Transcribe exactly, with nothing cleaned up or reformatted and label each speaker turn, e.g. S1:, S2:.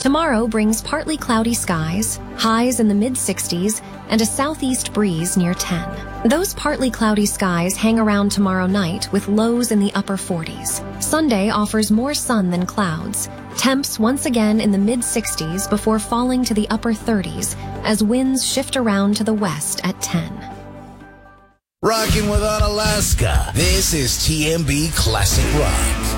S1: Tomorrow brings partly cloudy skies, highs in the mid sixties, and a southeast breeze near ten. Those partly cloudy skies hang around tomorrow night with lows in the upper forties. Sunday offers more sun than clouds. Temps once again in the mid sixties before falling to the upper thirties as winds shift around to the west at ten.
S2: Rocking with Unalaska. This is T M B Classic Rock.